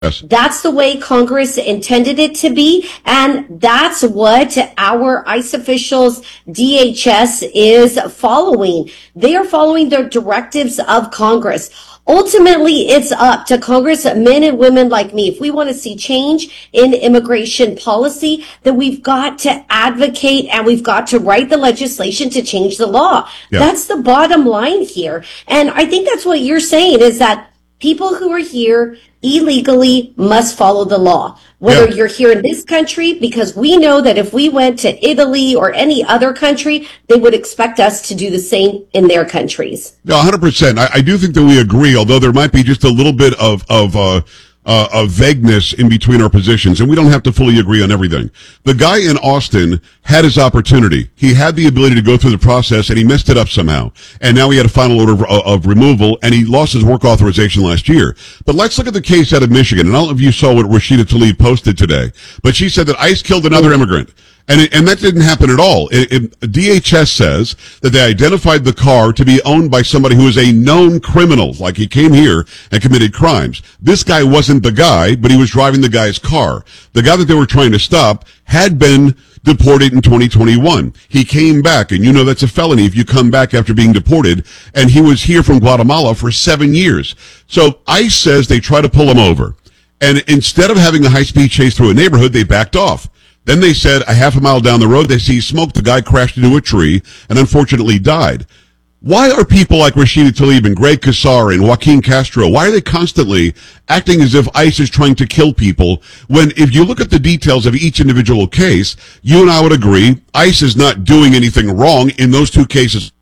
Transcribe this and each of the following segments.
Yes. That's the way Congress intended it to be, and that's what our ICE officials, DHS, is following. They are following the directives of Congress. Ultimately, it's up to Congress, men and women like me. If we want to see change in immigration policy, then we've got to advocate and we've got to write the legislation to change the law. Yeah. That's the bottom line here. And I think that's what you're saying, is that people who are here illegally must follow the law, whether you're here in this country, because we know that if we went to Italy or any other country, they would expect us to do the same in their countries. No, 100%. I do think that we agree, although there might be just a little bit of vagueness in between our positions, and we don't have to fully agree on everything. The guy in Austin had his opportunity. He had the ability to go through the process, and he messed it up somehow. And now he had a final order of removal, and he lost his work authorization last year. But let's look at the case out of Michigan. And I don't know if you saw what Rashida Tlaib posted today, but she said that ICE killed another immigrant. And that didn't happen at all. DHS says that they identified the car to be owned by somebody who is a known criminal, like he came here and committed crimes. This guy wasn't the guy, but he was driving the guy's car. The guy that they were trying to stop had been deported in 2021. He came back, and you know that's a felony if you come back after being deported, and he was here from Guatemala for 7 years. So ICE says they try to pull him over. And instead of having a high-speed chase through a neighborhood, they backed off. Then they said a half a mile down the road, they see smoke. The guy crashed into a tree and unfortunately died. Why are people like Rashida Tlaib and Greg Casar and Joaquin Castro, why are they constantly acting as if ICE is trying to kill people, when if you look at the details of each individual case, you and I would agree ICE is not doing anything wrong in those two cases?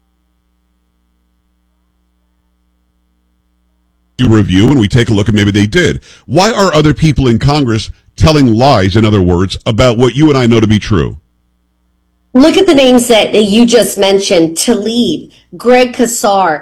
You review and we take a look and maybe they did. Why are other people in Congress telling lies, in other words, about what you and I know to be true? Look at the names that you just mentioned: Tlaib, Greg Casar,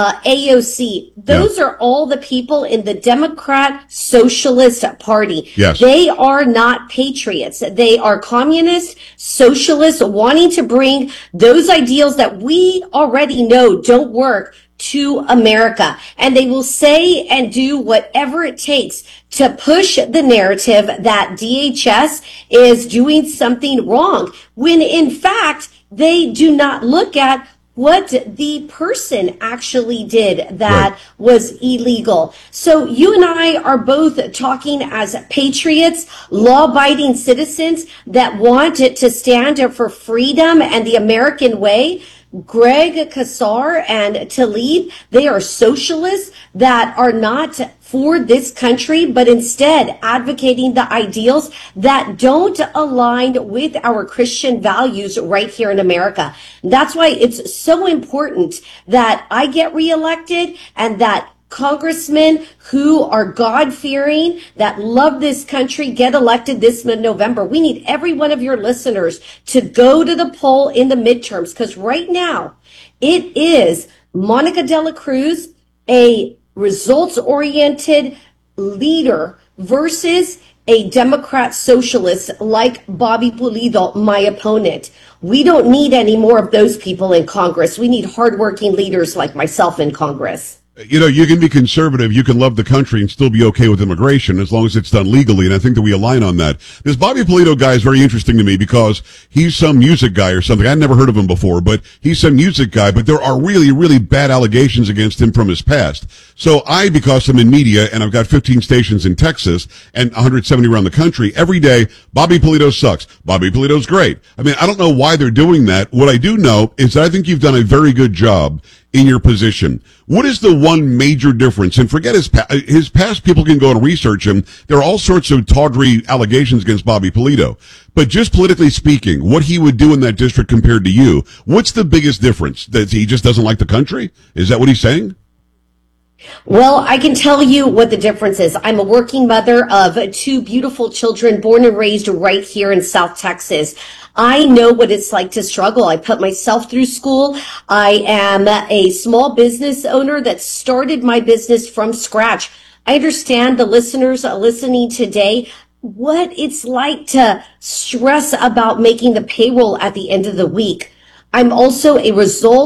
AOC. Those are all the people in the Democrat Socialist Party. Yes. They are not patriots. They are communist, socialists, wanting to bring those ideals that we already know don't work to America. And they will say and do whatever it takes to push the narrative that DHS is doing something wrong, when in fact they do not look at what the person actually did that was illegal. So you and I are both talking as patriots, law-abiding citizens that want to stand for freedom and the American way. Greg Casar and Tlaib, they are socialists that are not for this country, but instead advocating the ideals that don't align with our Christian values right here in America. That's why it's so important that I get reelected and that congressmen who are God-fearing, that love this country, get elected this November. We need every one of your listeners to go to the poll in the midterms, because right now it is Monica de la Cruz, a results-oriented leader, versus a Democrat socialist like Bobby Pulido, my opponent. We don't need any more of those people in Congress. We need hardworking leaders like myself in Congress. You know, you can be conservative, you can love the country and still be okay with immigration as long as it's done legally, and I think that we align on that. This Bobby Pulido guy is very interesting to me because he's some music guy or something. I'd never heard of him before, but he's some music guy, but there are really, really bad allegations against him from his past. So because I'm in media and I've got 15 stations in Texas and 170 around the country, every day, Bobby Pulido sucks. Bobby Pulido's great. I mean, I don't know why they're doing that. What I do know is that I think you've done a very good job in your position. What is the one major difference? And forget his past, people can go and research him. There are all sorts of tawdry allegations against Bobby Pulido. But just politically speaking, what he would do in that district compared to you, what's the biggest difference? That he just doesn't like the country? Is that what he's saying? Well, I can tell you what the difference is. I'm a working mother of two beautiful children, born and raised right here in South Texas. I know what it's like to struggle. I put myself through school. I am a small business owner that started my business from scratch. I understand the listeners listening today what it's like to stress about making the payroll at the end of the week. I'm also a results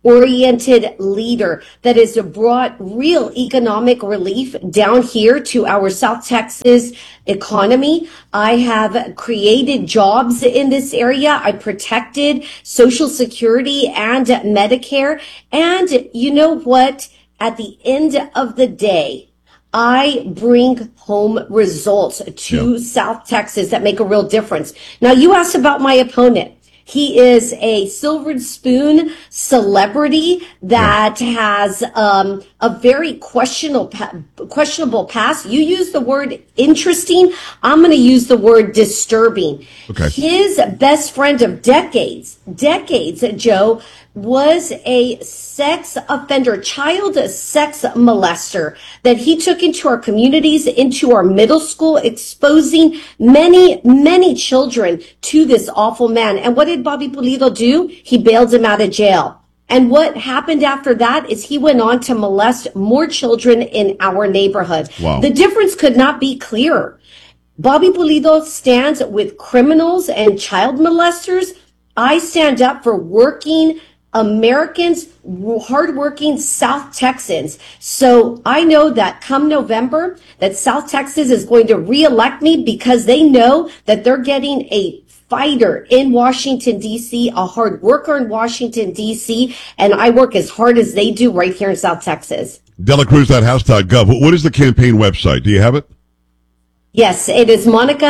oriented leader that has brought real economic relief down here to our South Texas economy. I have created jobs in this area. I protected Social Security and Medicare. And you know what? At the end of the day, I bring home results to South Texas that make a real difference. Now, you asked about my opponent. He is a silver spoon celebrity that has a very questionable past. You use the word interesting. I'm going to use the word disturbing. Okay. His best friend of decades, Joe, was a sex offender, child sex molester that he took into our communities, into our middle school, exposing many children to this awful man. And what did Bobby Pulido do? He bailed him out of jail. And what happened after that is he went on to molest more children in our neighborhood. Wow. The difference could not be clearer. Bobby Pulido stands with criminals and child molesters. I stand up for working Americans, hardworking South Texans. So I know that come November, that South Texas is going to reelect me because they know that they're getting a fighter in Washington, D.C., a hard worker in Washington, D.C., and I work as hard as they do right here in South Texas. DelaCruz.house.gov. What is the campaign website? Do you have it? Yes, it is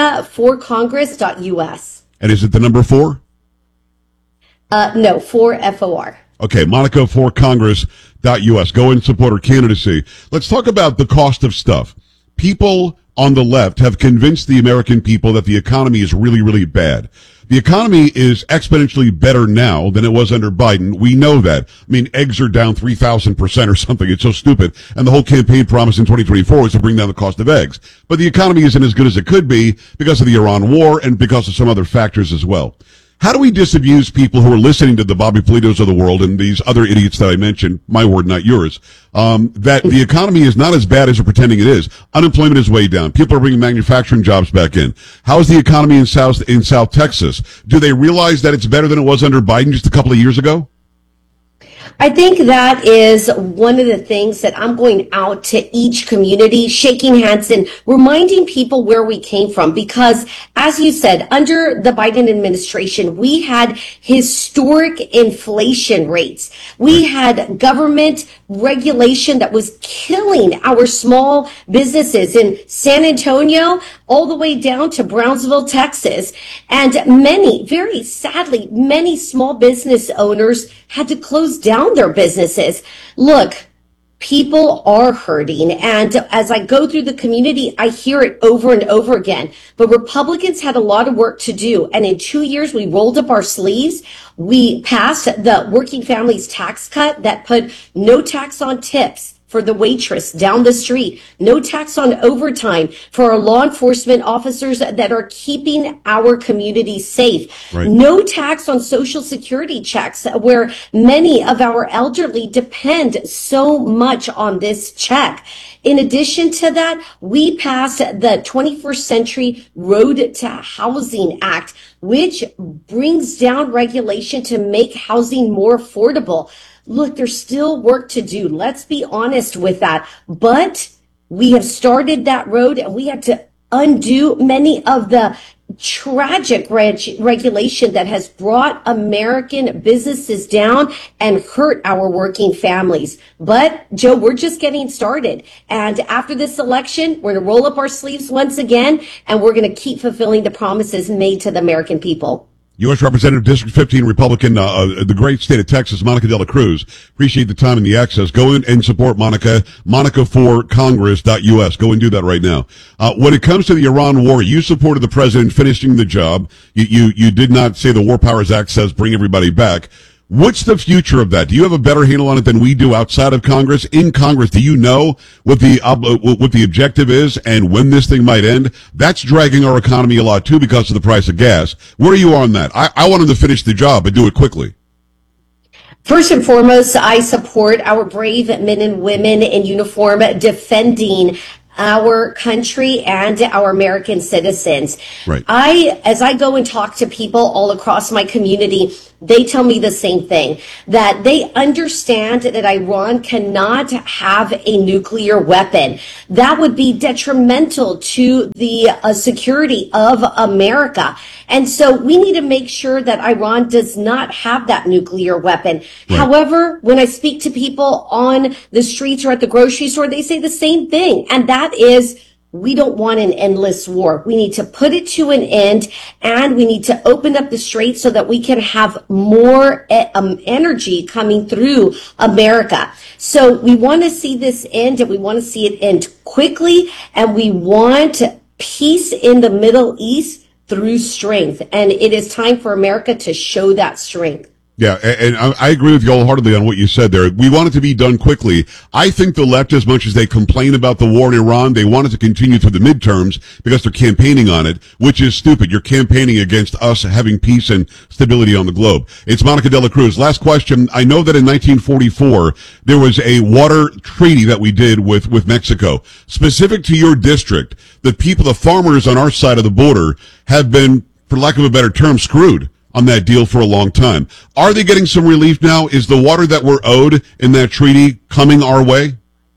MonicaForCongress.us. And is it the number 4? No, 4FOR. Okay, MonicaForCongress.us. Go and support her candidacy. Let's talk about the cost of stuff. People on the left have convinced the American people that the economy is really, really bad. The economy is exponentially better now than it was under Biden. We know that. I mean, eggs are down 3,000% or something. It's so stupid. And the whole campaign promise in 2024 was to bring down the cost of eggs. But the economy isn't as good as it could be because of the Iran war and because of some other factors as well. How do we disabuse people who are listening to the Bobby Pulidos of the world and these other idiots that I mentioned, my word, not yours, that the economy is not as bad as they're pretending it is? Unemployment is way down. People are bringing manufacturing jobs back in. How is the economy in South Texas? Do they realize that it's better than it was under Biden just a couple of years ago? I think that is one of the things that I'm going out to each community, shaking hands and reminding people where we came from. Because, as you said, under the Biden administration, we had historic inflation rates. We had government regulation that was killing our small businesses in San Antonio all the way down to Brownsville, Texas. And many, very sadly, many small business owners had to close down their businesses. Look, people are hurting. And as I go through the community, I hear it over and over again. But Republicans had a lot of work to do. And in 2 years, we rolled up our sleeves. We passed the Working Families Tax Cut that put no tax on tips for the waitress down the street, no tax on overtime for our law enforcement officers that are keeping our community safe, right. No tax on Social Security checks where many of our elderly depend so much on this check. In addition to that, we passed the 21st Century Road to Housing Act, which brings down regulation to make housing more affordable. Look, there's still work to do. Let's be honest with that. But we have started that road and we have to undo many of the tragic regulation that has brought American businesses down and hurt our working families. But, Joe, we're just getting started. And after this election, we're going to roll up our sleeves once again, and we're going to keep fulfilling the promises made to the American people. U.S. Representative District 15 Republican, the great state of Texas, Monica De La Cruz. Appreciate the time and the access. Go in and support Monica, MonicaForCongress.us. Go and do that right now. When it comes to the Iran war, you supported the president finishing the job. You did not say the War Powers Act says bring everybody back. What's the future of that? Do you have a better handle on it than we do outside of Congress? In Congress, do you know what the objective is and when this thing might end? That's dragging our economy a lot too because of the price of gas. Where are you on that? I want him to finish the job but do it quickly. First and foremost, I support our brave men and women in uniform defending our country and our American citizens. Right. As I go and talk to people all across my community, they tell me the same thing, that they understand that Iran cannot have a nuclear weapon. That would be detrimental to the security of America. And so we need to make sure that Iran does not have that nuclear weapon. Right. However, when I speak to people on the streets or at the grocery store, they say the same thing. And that is, we don't want an endless war. We need to put it to an end, and we need to open up the straits so that we can have more energy coming through America. So we want to see this end, and we want to see it end quickly, and we want peace in the Middle East through strength. And it is time for America to show that strength. Yeah, and I agree with you wholeheartedly on what you said there. We want it to be done quickly. I think the left, as much as they complain about the war in Iran, they want it to continue through the midterms because they're campaigning on it, which is stupid. You're campaigning against us having peace and stability on the globe. It's Monica De La Cruz. Last question. I know that in 1944, there was a water treaty that we did with Mexico. Specific to your district, the people, the farmers on our side of the border have been, for lack of a better term, screwed on that deal for a long time. Are they getting some relief now? Is the water that we're owed in that treaty coming our way?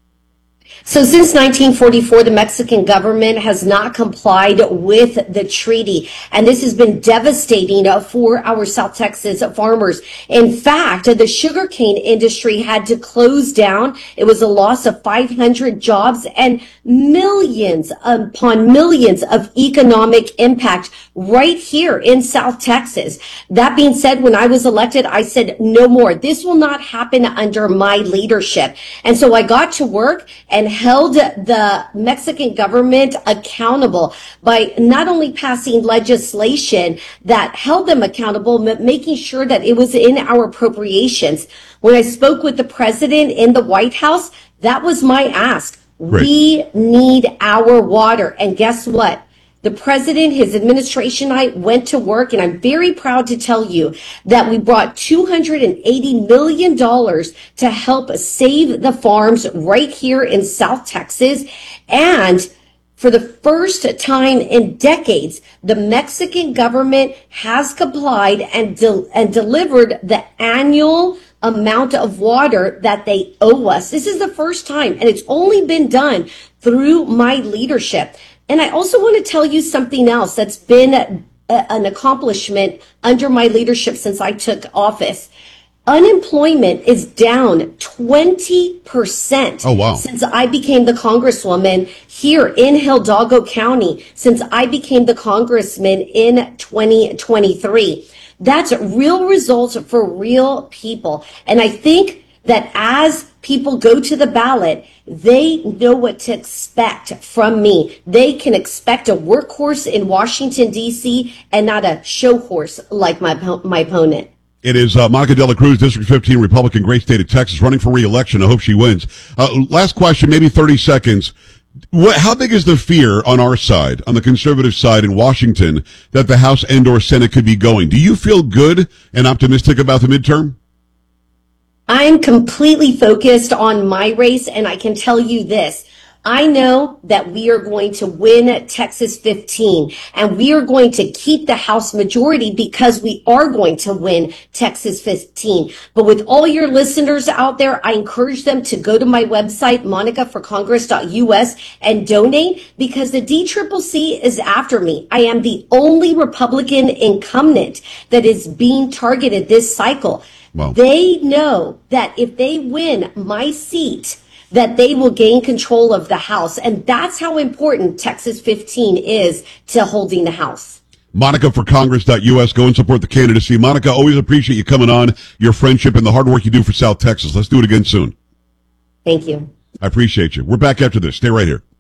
So since 1944, the Mexican government has not complied with the treaty, and this has been devastating for our South Texas farmers. In fact, the sugarcane industry had to close down. It was a loss of 500 jobs and millions upon millions of economic impact right here in South Texas. That being said, when I was elected, I said no more. This will not happen under my leadership. And so I got to work and held the Mexican government accountable by not only passing legislation that held them accountable, but making sure that it was in our appropriations. When I spoke with the president in the White House, that was my ask. Great. We need our water. And guess what? The president, his administration, and I went to work, and I'm very proud to tell you that we brought $280 million to help save the farms right here in South Texas. And for the first time in decades, the Mexican government has complied and delivered the annual amount of water that they owe us. This is the first time, and it's only been done through my leadership. And I also want to tell you something else that's been an accomplishment under my leadership since I took office. Unemployment is down 20%. Oh, wow. Since I became the congresswoman here in Hidalgo County, since I became the congressman in 2023. That's real results for real people. And I think that as people go to the ballot, they know what to expect from me. They can expect a workhorse in Washington, D.C., and not a show horse like my opponent. It is Monica De La Cruz, District 15, Republican, great state of Texas, running for re-election. I hope she wins. Last question, maybe 30 seconds. How big is the fear on our side, on the conservative side in Washington, that the House and/or Senate could be going? Do you feel good and optimistic about the midterm? I'm completely focused on my race, and I can tell you this. I know that we are going to win Texas 15, and we are going to keep the House majority because we are going to win Texas 15. But with all your listeners out there, I encourage them to go to my website, monicaforcongress.us, and donate, because the DCCC is after me. I am the only Republican incumbent that is being targeted this cycle. Wow. They know that if they win my seat, that they will gain control of the House. And that's how important Texas 15 is to holding the House. MonicaForCongress.us. Go and support the candidacy. Monica, always appreciate you coming on, your friendship, and the hard work you do for South Texas. Let's do it again soon. Thank you. I appreciate you. We're back after this. Stay right here.